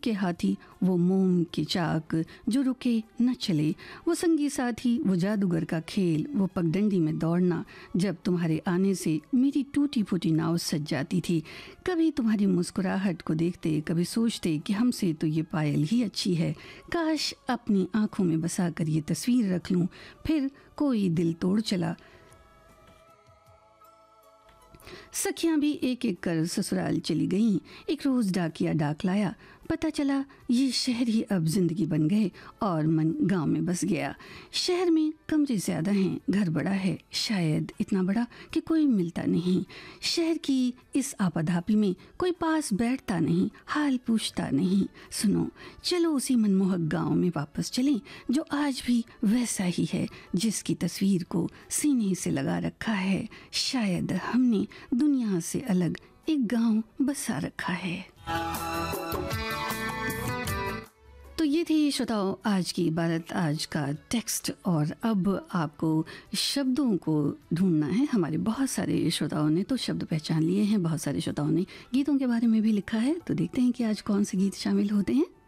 के हाथी, वो मोम के चाक जो रुके न चले, वो संगी साथी, वो जादूगर का खेल, वो पगडंडी में दौड़ना जब तुम्हारे आने से मेरी टूटी फूटी नाव सज जाती थी। कभी तुम्हारी मुस्कुराहट को देखते कभी सोचते कि हमसे तो ये पायल ही अच्छी है, काश अपनी आंखों में बसा कर ये तस्वीर रख लूं। फिर कोई दिल तोड़ चला, सखियां भी एक एक कर ससुराल चली गईं। एक रोज डाकिया डाक लाया, पता चला ये शहर ही अब जिंदगी बन गए और मन गांव में बस गया। शहर में कमरे ज़्यादा हैं, घर बड़ा है, शायद इतना बड़ा कि कोई मिलता नहीं। शहर की इस आपाधापी में कोई पास बैठता नहीं, हाल पूछता नहीं। सुनो, चलो उसी मनमोहक गांव में वापस चलें जो आज भी वैसा ही है, जिसकी तस्वीर को सीने से लगा रखा है। शायद हमने दुनिया से अलग एक गांव बसा रखा है। तो ये थी श्रोताओं आज की इबारत, आज का टेक्स्ट। और अब आपको शब्दों को ढूंढना है। हमारे बहुत सारे श्रोताओं ने तो शब्द पहचान लिए हैं, बहुत सारे श्रोताओं ने गीतों के बारे में भी लिखा है। तो देखते हैं कि आज कौन से गीत शामिल होते हैं।